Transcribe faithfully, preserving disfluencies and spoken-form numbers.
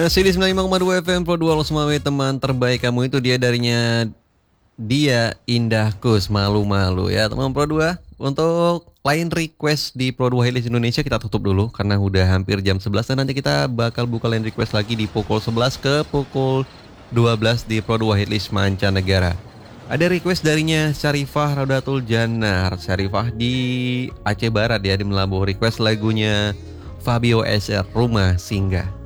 Masih di sembilan puluh lima koma dua F M Pro dua, lo semua teman terbaik kamu, itu dia darinya dia Indah Kus, malu-malu ya teman Pro dua. Untuk line request di Pro dua Highlights Indonesia kita tutup dulu karena udah hampir jam sebelas, dan nanti kita bakal buka line request lagi di pukul sebelas ke pukul dua belas di Pro dua Highlights mancanegara. Ada request darinya Syarifah Raudatul Janar. Syarifah di Aceh Barat ya, di Melabuh, request lagunya Fabio S R, Rumah Singgah.